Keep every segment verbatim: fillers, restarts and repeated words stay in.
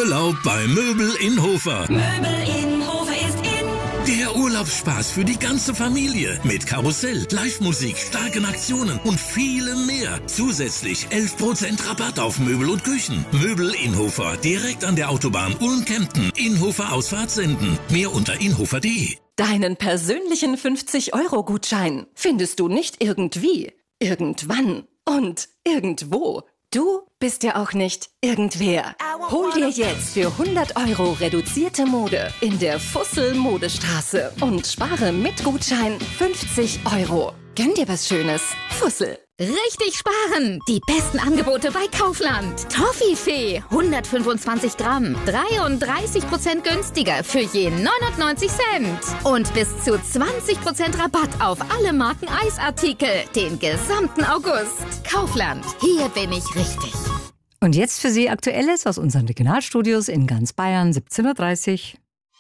Urlaub bei Möbel in Hofer. Möbel in Hofer ist in. Der Urlaubsspaß für die ganze Familie. Mit Karussell, Live-Musik, starken Aktionen und vielem mehr. Zusätzlich elf Prozent Rabatt auf Möbel und Küchen. Möbel in Hofer, direkt an der Autobahn Ulm-Kempten. Inhofer Ausfahrt senden. Mehr unter inhofer punkt de. Deinen persönlichen fünfzig-Euro-Gutschein findest du nicht irgendwie, irgendwann und irgendwo. Du bist ja auch nicht irgendwer. Hol dir jetzt für hundert Euro reduzierte Mode in der Fussel Modestraße und spare mit Gutschein fünfzig Euro. Gönn dir was Schönes. Fussel. Richtig sparen! Die besten Angebote bei Kaufland. Toffifee, hundertfünfundzwanzig Gramm, dreiunddreißig Prozent günstiger für je neunundneunzig Cent. Und bis zu zwanzig Prozent Rabatt auf alle Marken Eisartikel, den gesamten August. Kaufland, hier bin ich richtig. Und jetzt für Sie Aktuelles aus unseren Regionalstudios in ganz Bayern, siebzehn Uhr dreißig.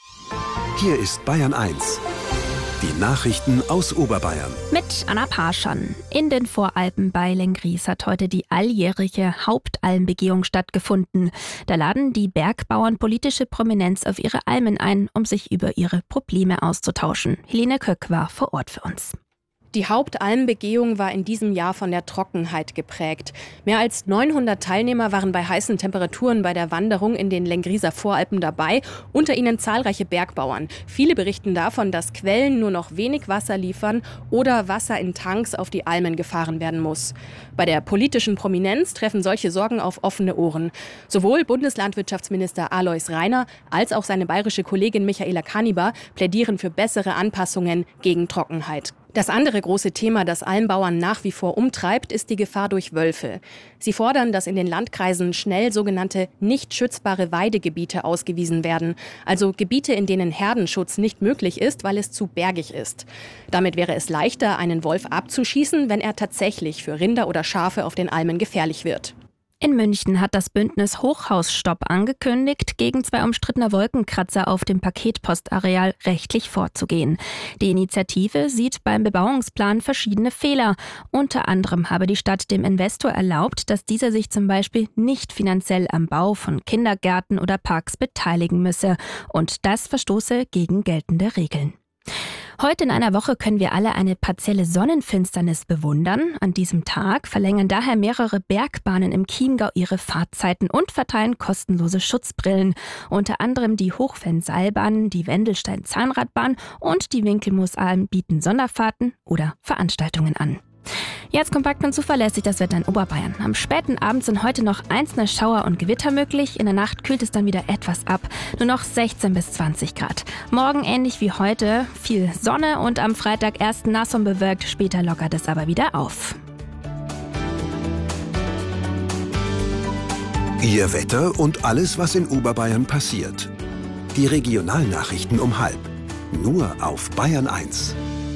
Hier ist Bayern eins. Die Nachrichten aus Oberbayern. Mit Anna Parschan. In den Voralpen bei Lenggries hat heute die alljährige Hauptalmbegehung stattgefunden. Da laden die Bergbauern politische Prominenz auf ihre Almen ein, um sich über ihre Probleme auszutauschen. Helene Köck war vor Ort für uns. Die Hauptalmbegehung war in diesem Jahr von der Trockenheit geprägt. Mehr als neunhundert Teilnehmer waren bei heißen Temperaturen bei der Wanderung in den Lenggriser Voralpen dabei, unter ihnen zahlreiche Bergbauern. Viele berichten davon, dass Quellen nur noch wenig Wasser liefern oder Wasser in Tanks auf die Almen gefahren werden muss. Bei der politischen Prominenz treffen solche Sorgen auf offene Ohren. Sowohl Bundeslandwirtschaftsminister Alois Rainer als auch seine bayerische Kollegin Michaela Kaniber plädieren für bessere Anpassungen gegen Trockenheit. Das andere große Thema, das Almbauern nach wie vor umtreibt, ist die Gefahr durch Wölfe. Sie fordern, dass in den Landkreisen schnell sogenannte nicht schützbare Weidegebiete ausgewiesen werden, also Gebiete, in denen Herdenschutz nicht möglich ist, weil es zu bergig ist. Damit wäre es leichter, einen Wolf abzuschießen, wenn er tatsächlich für Rinder oder Schafe auf den Almen gefährlich wird. In München hat das Bündnis Hochhausstopp angekündigt, gegen zwei umstrittene Wolkenkratzer auf dem Paketpostareal rechtlich vorzugehen. Die Initiative sieht beim Bebauungsplan verschiedene Fehler. Unter anderem habe die Stadt dem Investor erlaubt, dass dieser sich zum Beispiel nicht finanziell am Bau von Kindergärten oder Parks beteiligen müsse. Und das verstoße gegen geltende Regeln. Heute in einer Woche können wir alle eine partielle Sonnenfinsternis bewundern. An diesem Tag verlängern daher mehrere Bergbahnen im Chiemgau ihre Fahrzeiten und verteilen kostenlose Schutzbrillen. Unter anderem die Hochfenn-Seilbahn, die Wendelstein-Zahnradbahn und die Winkelmoosalm bieten Sonderfahrten oder Veranstaltungen an. Jetzt kompakt und zuverlässig das Wetter in Oberbayern. Am späten Abend sind heute noch einzelne Schauer und Gewitter möglich. In der Nacht kühlt es dann wieder etwas ab. Nur noch sechzehn bis zwanzig Grad. Morgen ähnlich wie heute. Viel Sonne und am Freitag erst nass und bewölkt. Später lockert es aber wieder auf. Ihr Wetter und alles, was in Oberbayern passiert. Die Regionalnachrichten um halb. Nur auf Bayern eins.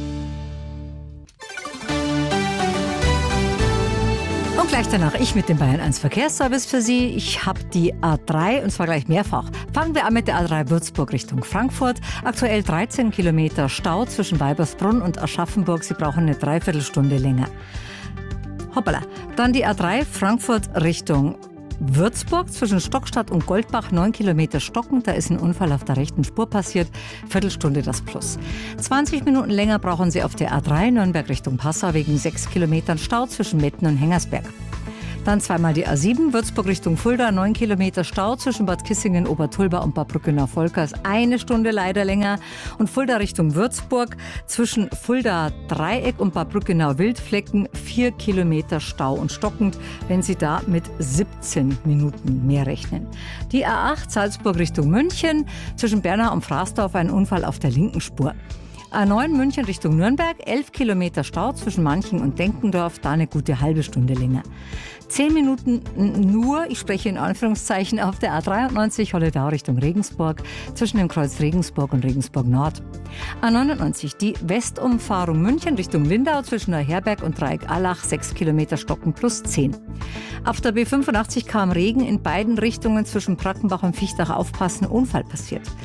Und gleich danach ich mit dem Bayern eins Verkehrsservice für Sie. Ich habe die A drei und zwar gleich mehrfach. Fangen wir an mit der A drei Würzburg Richtung Frankfurt. Aktuell dreizehn Kilometer Stau zwischen Weibersbrunn und Aschaffenburg. Sie brauchen eine Dreiviertelstunde länger. Hoppala. Dann die A drei Frankfurt Richtung Würzburg zwischen Stockstadt und Goldbach, neun Kilometer stockend. Da ist ein Unfall auf der rechten Spur passiert. Viertelstunde das Plus. zwanzig Minuten länger brauchen Sie auf der A drei Nürnberg Richtung Passau wegen sechs Kilometern Stau zwischen Metten und Hengersberg. Dann zweimal die A sieben, Würzburg Richtung Fulda, neun Kilometer Stau zwischen Bad Kissingen, Obertulba und Bad Brückenau-Volkers, eine Stunde leider länger. Und Fulda Richtung Würzburg zwischen Fulda Dreieck und Bad Brückenau-Wildflecken, vier Kilometer Stau und stockend, wenn Sie da mit siebzehn Minuten mehr rechnen. Die A acht Salzburg Richtung München, zwischen Bernau und Fraßdorf ein Unfall auf der linken Spur. A neun München Richtung Nürnberg, elf Kilometer Stau zwischen Manching und Denkendorf, da eine gute halbe Stunde länger. Zehn Minuten nur, ich spreche in Anführungszeichen, auf der A dreiundneunzig Holledau Richtung Regensburg, zwischen dem Kreuz Regensburg und Regensburg Nord. A neunundneunzig, die Westumfahrung München Richtung Lindau zwischen Neuherberg und Dreieck-Allach, sechs Kilometer Stocken plus zehn. Auf der B fünfundachtzig kam Regen in beiden Richtungen zwischen Brackenbach und Viechtach, aufpassen, Unfall passiert.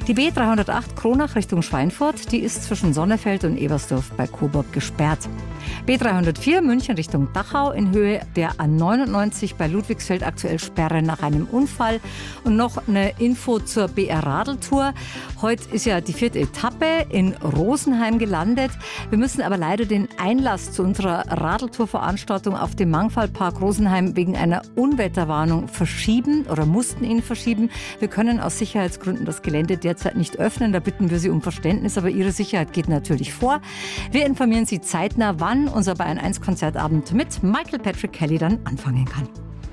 Die B dreihundertacht Kronach Richtung Schweinfurt, die ist zwischen Sonnefeld und Ebersdorf bei Coburg gesperrt. B dreihundertvier München Richtung Dachau in Höhe der A neunundneunzig bei Ludwigsfeld aktuell Sperre nach einem Unfall. Und noch eine Info zur B R-Radeltour. Heute ist ja die vierte Etappe in Rosenheim gelandet. Wir müssen aber leider den Einlass zu unserer Radeltour-Veranstaltung auf dem Mangfallpark Rosenheim wegen einer Unwetterwarnung verschieben oder mussten ihn verschieben. Wir können aus Sicherheitsgründen das Gelände derzeit nicht öffnen. Da bitten wir Sie um Verständnis, aber Ihre Sicherheit geht natürlich vor. Wir informieren Sie zeitnah, wann unser Bayern eins Konzertabend mit Michael Patrick Kelly dann anfangen kann.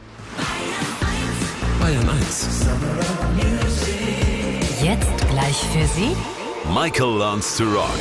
Bayern eins. Jetzt gleich für Sie Michael Learns to Rock.